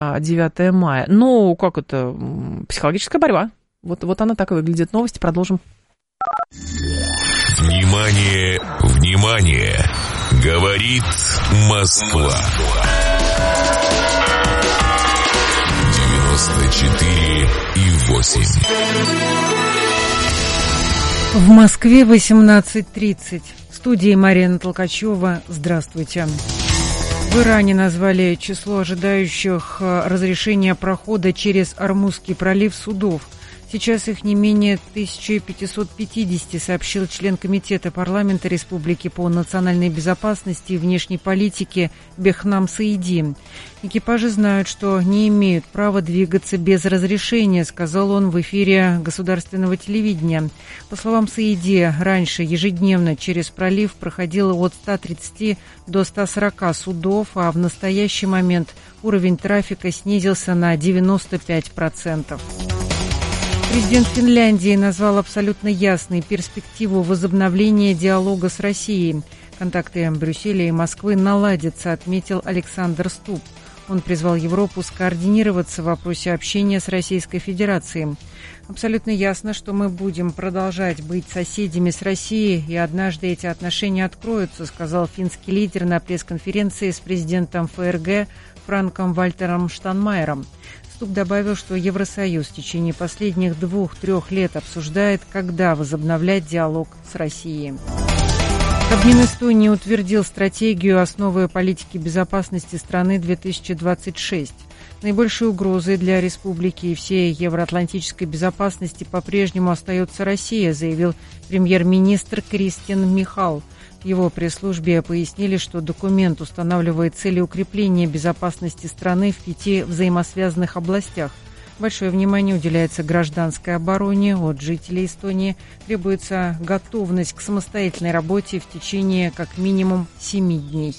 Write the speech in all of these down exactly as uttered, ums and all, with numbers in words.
девятое мая. Ну, как это? Психологическая борьба. Вот, вот она так и выглядит. Новости продолжим. Внимание, внимание! Говорит Москва. девяносто четыре и восемь. В Москве восемнадцать тридцать. В студии Марина Толкачева. Здравствуйте. В Иране назвали число ожидающих разрешения прохода через Ормузский пролив судов. Сейчас их не менее тысяча пятьсот пятьдесят, сообщил член Комитета парламента Республики по национальной безопасности и внешней политике Бехнам Саиди. Экипажи знают, что не имеют права двигаться без разрешения, сказал он в эфире государственного телевидения. По словам Саиди, раньше ежедневно через пролив проходило от ста тридцати до ста сорока судов, а в настоящий момент уровень трафика снизился на девяносто пять процентов. Президент Финляндии назвал абсолютно ясной перспективу возобновления диалога с Россией. Контакты Брюсселя и Москвы наладятся, отметил Александр Стуб. Он призвал Европу скоординироваться в вопросе общения с Российской Федерацией. Абсолютно ясно, что мы будем продолжать быть соседями с Россией, и однажды эти отношения откроются, сказал финский лидер на пресс-конференции с президентом ФРГ Франком Вальтером Штайнмайером. Стуб добавил, что Евросоюз в течение последних двух-трех лет обсуждает, когда возобновлять диалог с Россией. Кабмин Эстонии утвердил стратегию «Основы политики безопасности страны две тысячи двадцать шесть». Наибольшей угрозой для республики и всей евроатлантической безопасности по-прежнему остается Россия, заявил премьер-министр Кристиан Михал. В его пресс-службе пояснили, что документ устанавливает цели укрепления безопасности страны в пяти взаимосвязанных областях. Большое внимание уделяется гражданской обороне. От жителей Эстонии требуется готовность к самостоятельной работе в течение как минимум семи дней.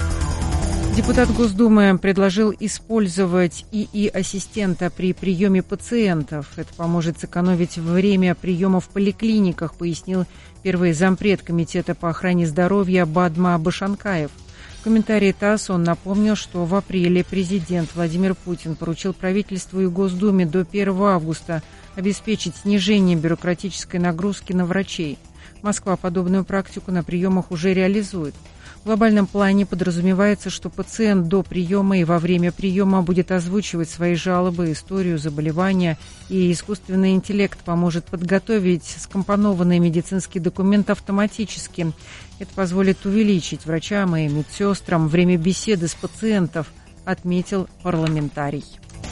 Депутат Госдумы предложил использовать ИИ-ассистента при приеме пациентов. Это поможет сэкономить время приема в поликлиниках, пояснил первый зампред Комитета по охране здоровья Бадма Башанкаев. В комментарии ТАСС он напомнил, что в апреле президент Владимир Путин поручил правительству и Госдуме до первого августа обеспечить снижение бюрократической нагрузки на врачей. Москва подобную практику на приемах уже реализует. В глобальном плане подразумевается, что пациент до приема и во время приема будет озвучивать свои жалобы, историю заболевания, и искусственный интеллект поможет подготовить скомпонованный медицинский документ автоматически. Это позволит увеличить врачам и медсестрам время беседы с пациентом, отметил парламентарий.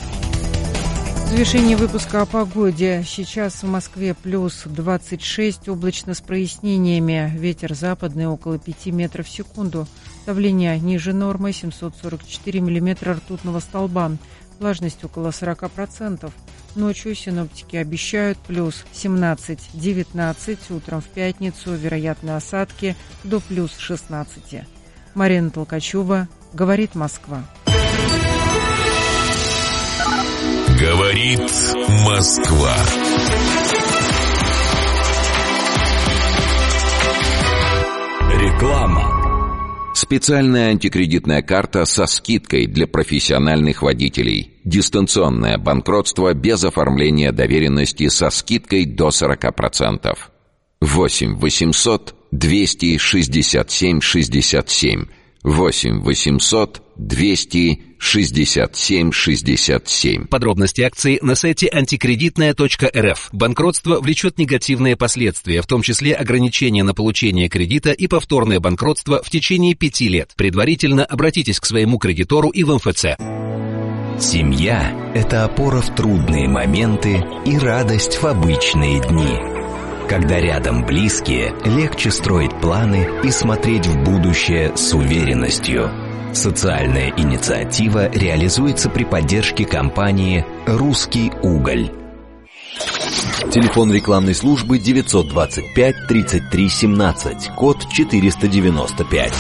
В завершении выпуска о погоде. Сейчас в Москве плюс двадцать шесть, облачно с прояснениями. Ветер западный около пяти метров в секунду. Давление ниже нормы, семьсот сорок четыре миллиметра ртутного столба. Влажность около сорок процентов. Ночью синоптики обещают плюс семнадцать-девятнадцать. Утром в пятницу вероятны осадки до плюс шестнадцати. Марина Толкачева, говорит Москва. Говорит Москва. Реклама. Специальная антикредитная карта со скидкой для профессиональных водителей. Дистанционное банкротство без оформления доверенности со скидкой до сорок процентов. восемь восемьсот двести шестьдесят семь шестьдесят семь. восемь восемьсот двести шестьдесят семь шестьдесят семь. Подробности акции на сайте антикредитная точка эр эф. Банкротство влечет негативные последствия, в том числе ограничения на получение кредита и повторное банкротство в течение пяти лет. Предварительно обратитесь к своему кредитору и в эм эф цэ. Семья – это опора в трудные моменты и радость в обычные дни. Когда рядом близкие, легче строить планы и смотреть в будущее с уверенностью. Социальная инициатива реализуется при поддержке компании «Русский уголь». Телефон рекламной службы девятьсот двадцать пять тридцать три семнадцать, код четыреста девяносто пять.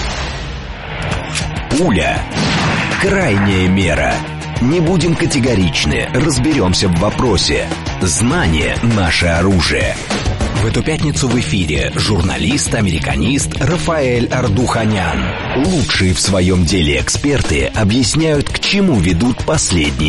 Пуля. Крайняя мера. Не будем категоричны, разберемся в вопросе. Знание – наше оружие. В эту пятницу в эфире журналист-американист Рафаэль Ардуханян. Лучшие в своем деле эксперты объясняют, к чему ведут последние